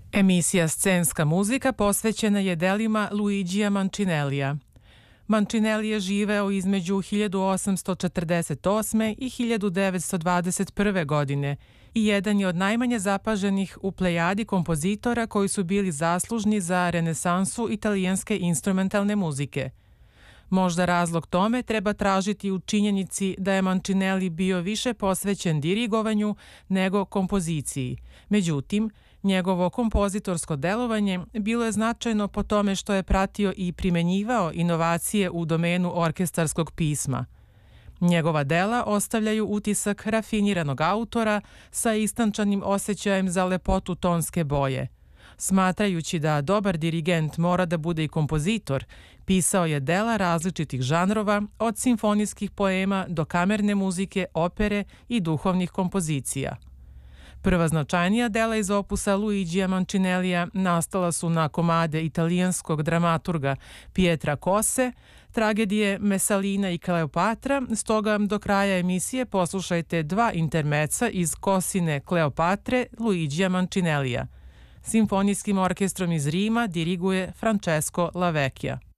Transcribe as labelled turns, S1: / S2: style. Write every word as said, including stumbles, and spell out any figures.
S1: Emisija Scenska muzika posvećena je delima Luigija Mancinellija. Mancinelli je živeo između hiljadu osamsto četrdeset osme. i hiljadu devetsto dvadeset prve. godine i jedan je od najmanje zapaženih u plejadi kompozitora koji su bili zaslužni za renesansu italijanske instrumentalne muzike. Možda razlog tome treba tražiti u činjenici da je Mancinelli bio više posvećen dirigovanju nego kompoziciji. Međutim, njegovo kompozitorsko delovanje bilo je značajno po tome što je pratio i primenjivao inovacije u domenu orkestarskog pisma. Njegova dela ostavljaju utisak rafiniranog autora sa istančanim osjećajem za lepotu tonske boje. Smatrajući da dobar dirigent mora da bude i kompozitor, pisao je dela različitih žanrova, od simfonijskih poema do kamerne muzike, opere i duhovnih kompozicija. Prva značajnija dela iz opusa Luigija Mancinellija nastala su na komade italijanskog dramaturga Pietra Cosse, tragedije Mesalina i Kleopatra, stoga do kraja emisije poslušajte dva intermeca iz Cossine Kleopatre Luigija Mancinellija. Simfonijskim orkestrom iz Rima diriguje Francesco Lavecchia.